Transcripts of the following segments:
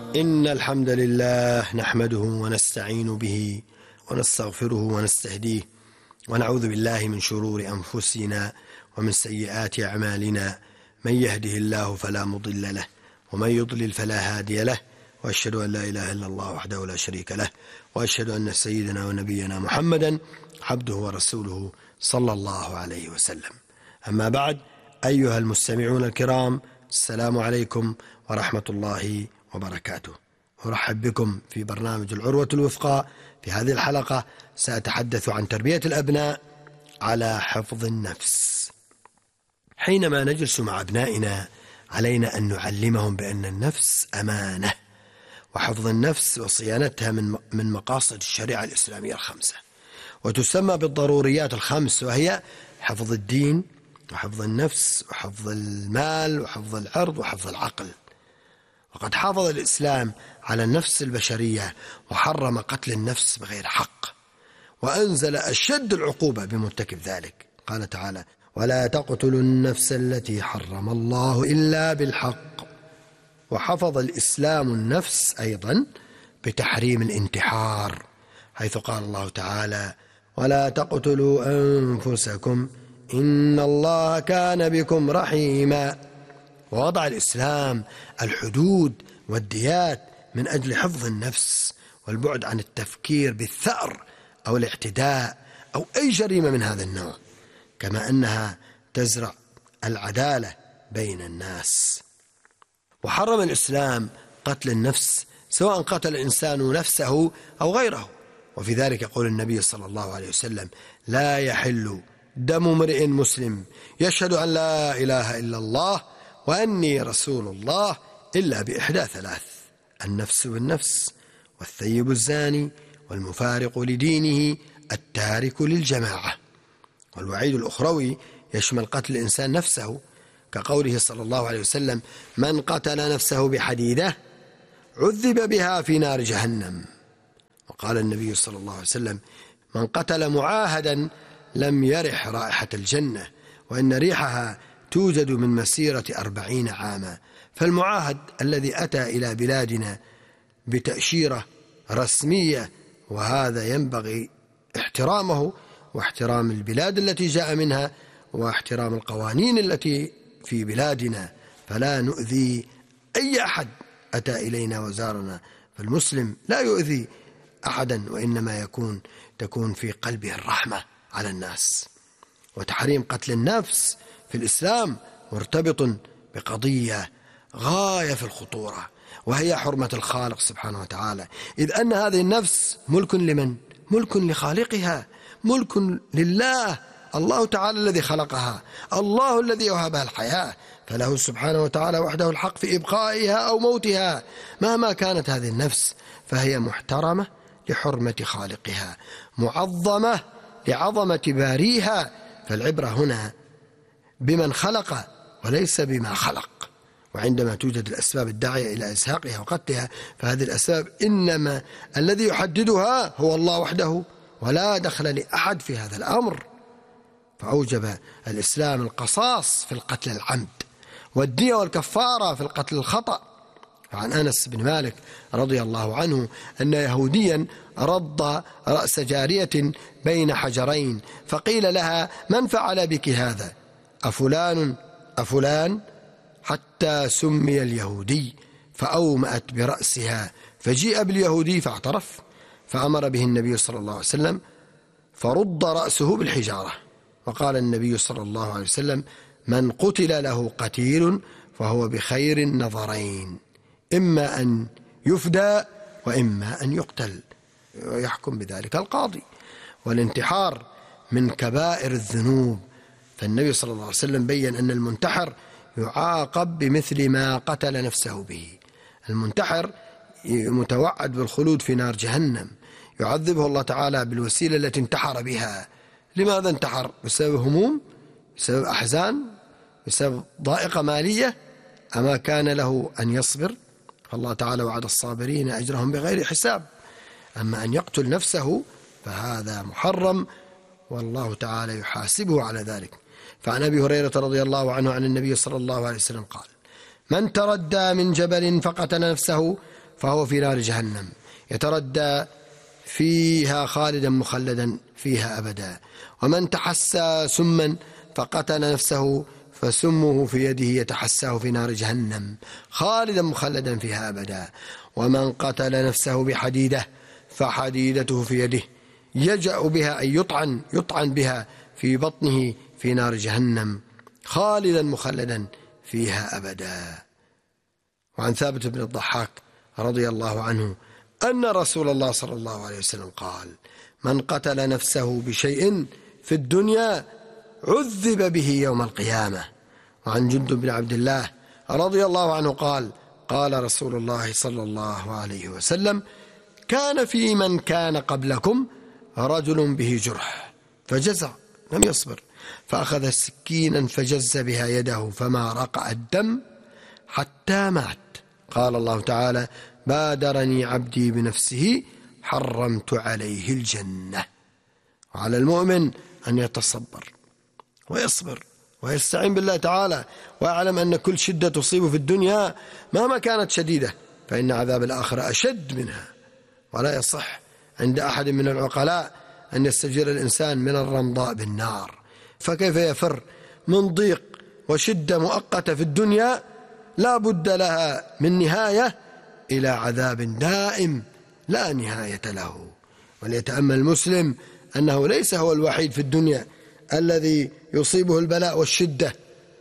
إن الحمد لله نحمده ونستعين به ونستغفره ونستهديه ونعوذ بالله من شرور أنفسنا ومن سيئات أعمالنا. من يهده الله فلا مضل له ومن يضلل فلا هادي له، وأشهد أن لا إله إلا الله وحده لا شريك له، وأشهد أن سيدنا ونبينا محمدا عبده ورسوله صلى الله عليه وسلم. أما بعد، أيها المستمعون الكرام، السلام عليكم ورحمة الله وبركاته. أرحب بكم في برنامج العروة الوثقى. في هذه الحلقة سأتحدث عن تربية الأبناء على حفظ النفس. حينما نجلس مع أبنائنا علينا أن نعلمهم بأن النفس أمانة، وحفظ النفس وصيانتها من مقاصد الشريعة الإسلامية الخمسة، وتسمى بالضروريات الخمس، وهي حفظ الدين وحفظ النفس وحفظ المال وحفظ العرض وحفظ العقل. وقد حافظ الإسلام على النفس البشرية وحرم قتل النفس بغير حق، وأنزل أشد العقوبة بمرتكب ذلك. قال تعالى: ولا تقتلوا النفس التي حرم الله إلا بالحق. وحفظ الإسلام النفس أيضا بتحريم الانتحار، حيث قال الله تعالى: ولا تقتلوا أنفسكم إن الله كان بكم رحيما. ووضع الإسلام الحدود والديات من أجل حفظ النفس والبعد عن التفكير بالثأر أو الاعتداء أو أي جريمة من هذا النوع، كما أنها تزرع العدالة بين الناس. وحرم الإسلام قتل النفس، سواء قتل الإنسان نفسه أو غيره. وفي ذلك يقول النبي صلى الله عليه وسلم: لا يحل دم امرئ مسلم يشهد أن لا إله إلا الله وأني رسول الله إلا بإحدى ثلاث: النفس بالنفس، والثيب الزاني، والمفارق لدينه التارك للجماعة. والوعيد الأخروي يشمل قتل الإنسان نفسه، كقوله صلى الله عليه وسلم: من قتل نفسه بحديدة عذب بها في نار جهنم. وقال النبي صلى الله عليه وسلم: من قتل معاهدا لم يرح رائحة الجنة، وإن ريحها توجد من مسيرة 40 عاما. فالمعاهد الذي أتى إلى بلادنا بتأشيرة رسمية، وهذا ينبغي احترامه واحترام البلاد التي جاء منها واحترام القوانين التي في بلادنا، فلا نؤذي أي أحد أتى إلينا وزارنا. فالمسلم لا يؤذي أحدا، وإنما تكون في قلبه الرحمة على الناس. وتحريم قتل النفس في الإسلام مرتبط بقضية غاية في الخطورة، وهي حرمة الخالق سبحانه وتعالى، إذ أن هذه النفس ملك لمن؟ ملك لخالقها، ملك لله، الله تعالى الذي خلقها، الله الذي وهبها الحياة، فله سبحانه وتعالى وحده الحق في إبقائها أو موتها. مهما كانت هذه النفس فهي محترمة لحرمة خالقها، معظمة لعظمة باريها. فالعبرة هنا بمن خلق وليس بما خلق. وعندما توجد الأسباب الداعية إلى إزهاقها وقتلها، فهذه الأسباب إنما الذي يحددها هو الله وحده، ولا دخل لأحد في هذا الأمر. فأوجب الإسلام القصاص في القتل العمد، والدية والكفارة في القتل الخطأ. عن أنس بن مالك رضي الله عنه أن يهوديا رض رأس جارية بين حجرين، فقيل لها: من فعل بك هذا؟ أفلان؟ حتى سمي اليهودي، فأومأت برأسها، فجيء باليهودي فاعترف، فأمر به النبي صلى الله عليه وسلم فرد رأسه بالحجارة. وقال النبي صلى الله عليه وسلم: من قتل له قتيل فهو بخير النظرين، إما أن يفدى وإما أن يقتل، ويحكم بذلك القاضي. والانتحار من كبائر الذنوب، فالنبي صلى الله عليه وسلم بيّن أن المنتحر يعاقب بمثل ما قتل نفسه به. المنتحر متوعد بالخلود في نار جهنم، يعذبه الله تعالى بالوسيلة التي انتحر بها. لماذا انتحر؟ بسبب هموم، بسبب أحزان، بسبب ضائقة مالية؟ أما كان له أن يصبر؟ فالله تعالى وعد الصابرين أجرهم بغير حساب. أما أن يقتل نفسه فهذا محرم، والله تعالى يحاسبه على ذلك. فعن أبي هريرة رضي الله عنه عن النبي صلى الله عليه وسلم قال: من تردى من جبل فقتل نفسه فهو في نار جهنم يتردى فيها خالدا مخلدا فيها أبدا. ومن تحسى سما فقتل نفسه فسمه في يده يتحساه في نار جهنم خالدا مخلدا فيها أبدا. ومن قتل نفسه بحديدة فحديدته في يده يجأ بها أي يطعن بها في بطنه في نار جهنم خالدا مخلدا فيها أبدا. وعن ثابت بن الضحاك رضي الله عنه أن رسول الله صلى الله عليه وسلم قال: من قتل نفسه بشيء في الدنيا عذب به يوم القيامة. وعن جندب بن عبد الله رضي الله عنه قال: قال رسول الله صلى الله عليه وسلم: كان في من كان قبلكم رجل به جرح فجزع لم يصبر فأخذ سكينا فجز بها يده فما رقع الدم حتى مات. قال الله تعالى: بادرني عبدي بنفسه حرمت عليه الجنة. وعلى المؤمن أن يتصبر ويصبر ويستعين بالله تعالى ويعلم أن كل شدة تصيب في الدنيا مهما كانت شديدة فإن عذاب الآخرة أشد منها. ولا يصح عند أحد من العقلاء أن يستجير الإنسان من الرمضاء بالنار، فكيف يفر من ضيق وشدة مؤقتة في الدنيا لا بد لها من نهاية إلى عذاب دائم لا نهاية له. وليتأمل المسلم أنه ليس هو الوحيد في الدنيا الذي يصيبه البلاء والشدة،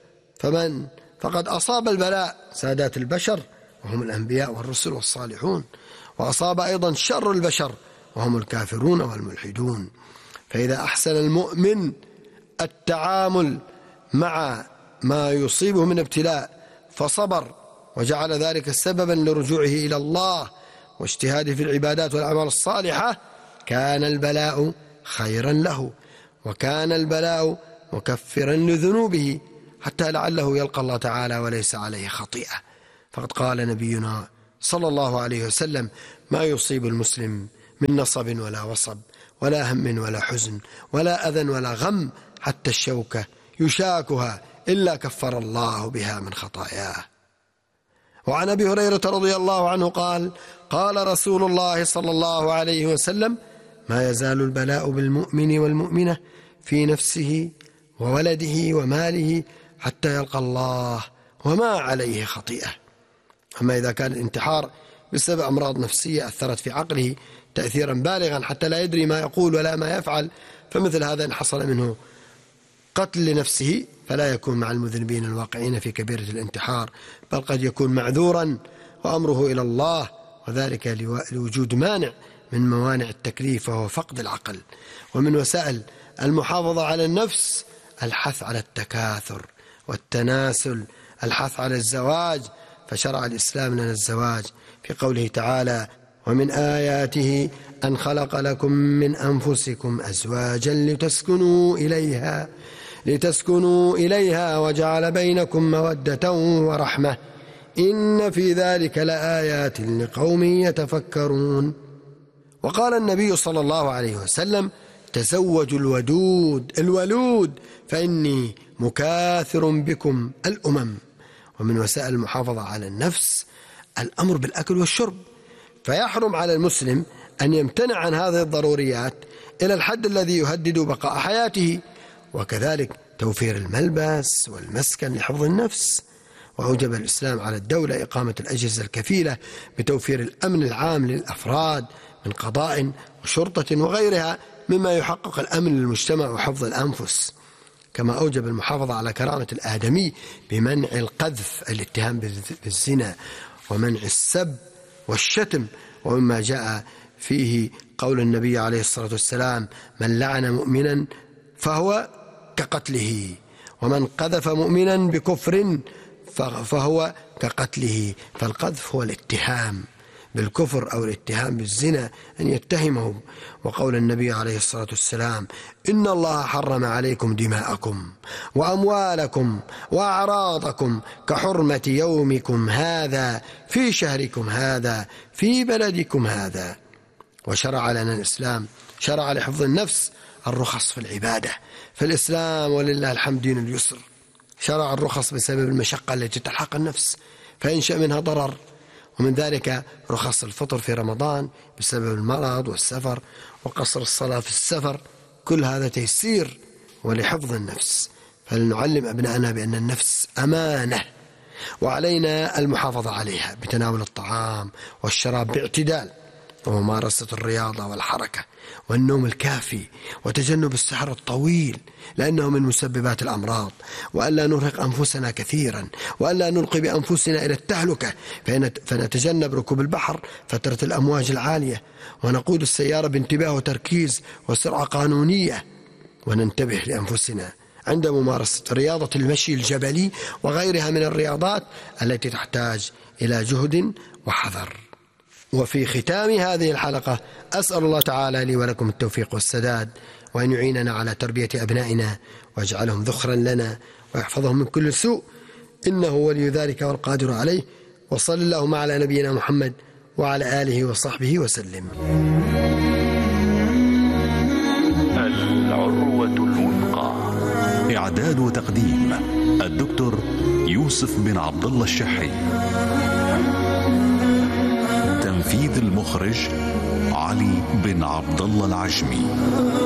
فقد أصاب البلاء سادات البشر وهم الأنبياء والرسل والصالحون، وأصاب أيضا شر البشر وهم الكافرون والملحدون. فإذا أحسن المؤمن التعامل مع ما يصيبه من ابتلاء فصبر وجعل ذلك سببا لرجوعه إلى الله واجتهاده في العبادات والأعمال الصالحة، كان البلاء خيرا له وكان البلاء مكفرا لذنوبه حتى لعله يلقى الله تعالى وليس عليه خطيئة. فقد قال نبينا صلى الله عليه وسلم: ما يصيب المسلم من نصب ولا وصب ولا هم ولا حزن ولا أذى ولا غم حتى الشوكة يشاكها إلا كفر الله بها من خطاياه. وعن أبي هريرة رضي الله عنه قال: قال رسول الله صلى الله عليه وسلم: ما يزال البلاء بالمؤمن والمؤمنة في نفسه وولده وماله حتى يلقى الله وما عليه خطيئة. أما إذا كان الانتحار بسبب أمراض نفسية أثرت في عقله تأثيرا بالغا حتى لا يدري ما يقول ولا ما يفعل، فمثل هذا إن حصل منه قتل لنفسه فلا يكون مع المذنبين الواقعين في كبيرة الانتحار، بل قد يكون معذورا وأمره إلى الله، وذلك لوجود مانع من موانع التكليف وهو فقد العقل. ومن وسائل المحافظة على النفس الحث على التكاثر والتناسل، الحث على الزواج، فشرع الإسلام لنا الزواج في قوله تعالى: ومن آياته أن خلق لكم من أنفسكم أزواجا لتسكنوا إليها وجعل بينكم مودة ورحمة إن في ذلك لآيات لقوم يتفكرون. وقال النبي صلى الله عليه وسلم: تزوجوا الولود فإني مكاثر بكم الأمم. ومن وسائل المحافظة على النفس الأمر بالأكل والشرب، فيحرم على المسلم أن يمتنع عن هذه الضروريات إلى الحد الذي يهدد بقاء حياته، وكذلك توفير الملبس والمسكن لحفظ النفس. وأوجب الإسلام على الدولة إقامة الأجهزة الكفيلة بتوفير الأمن العام للأفراد من قضاء وشرطة وغيرها مما يحقق الأمن للمجتمع وحفظ الأنفس. كما أوجب المحافظة على كرامة الآدمي بمنع القذف الاتهام بالزنا ومنع السب والشتم، ومما جاء فيه قول النبي عليه الصلاة والسلام: من لعن مؤمنا فهو كقتله، ومن قذف مؤمنا بكفر فهو كقتله. فالقذف هو الاتهام بالكفر أو الاتهام بالزنا أن يتهمه. وقول النبي عليه الصلاة والسلام: إن الله حرم عليكم دماءكم وأموالكم وأعراضكم كحرمة يومكم هذا في شهركم هذا في بلدكم هذا. وشرع لنا الإسلام شرع لحفظ النفس الرخص في العبادة، فالإسلام ولله الحمد دين اليسر. شرع الرخص بسبب المشقة التي تلحق النفس فينشأ منها ضرر، ومن ذلك رخص الفطر في رمضان بسبب المرض والسفر، وقصر الصلاة في السفر، كل هذا تيسير ولحفظ النفس. فلنعلم أبنائنا بأن النفس أمانة، وعلينا المحافظة عليها بتناول الطعام والشراب باعتدال، وممارسة الرياضة والحركة والنوم الكافي، وتجنب السهر الطويل لأنه من مسببات الأمراض، وألا نرهق أنفسنا كثيرا، وألا نلقي بأنفسنا إلى التهلكة، فنتجنب ركوب البحر فترة الأمواج العالية، ونقود السيارة بانتباه وتركيز وسرعة قانونية، وننتبه لأنفسنا عند ممارسة رياضة المشي الجبلي وغيرها من الرياضات التي تحتاج إلى جهد وحذر. وفي ختام هذه الحلقة أسأل الله تعالى لي ولكم التوفيق والسداد، وأن يعيننا على تربية أبنائنا ويجعلهم ذخرا لنا ويحفظهم من كل سوء، إنه ولي ذلك والقادر عليه. وصلى اللهم على نبينا محمد وعلى آله وصحبه وسلم. العروة الوثقى. إعداد وتقديم الدكتور يوسف بن عبد الله الشحي. تنفيذ المخرج علي بن عبد الله العجمي.